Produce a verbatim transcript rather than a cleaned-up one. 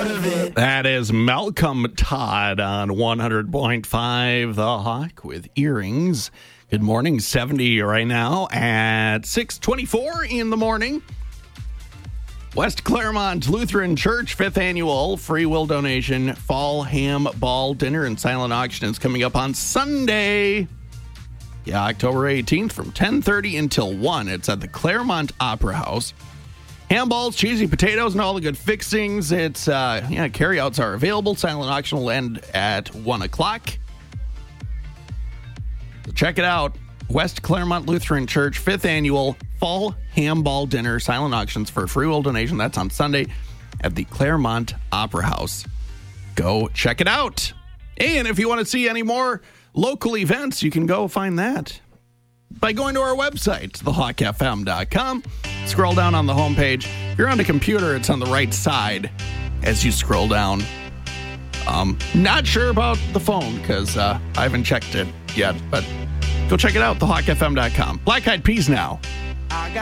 of it. That is Malcolm Todd on one hundred point five The Hawk with Earrings. Good morning, seventy right now at six twenty-four in the morning. West Claremont Lutheran Church fifth Annual Free Will Donation Fall Ham Ball Dinner and Silent Auction is coming up on Sunday. Yeah, October eighteenth from ten thirty until one. It's at the Claremont Opera House. Ham balls, cheesy potatoes, and all the good fixings. It's, uh, yeah, carryouts are available. Silent auction will end at one o'clock. So check it out. West Claremont Lutheran Church, fifth Annual Fall Ham Ball Dinner, silent auctions for a free will donation. That's on Sunday at the Claremont Opera House. Go check it out. And if you want to see any more local events, you can go find that by going to our website, the hawk f m dot com. Scroll down on the homepage. If you're on a computer, it's on the right side as you scroll down. Um, not sure about the phone because uh, I haven't checked it yet, but go check it out, the hawk f m dot com. Black Eyed Peas now.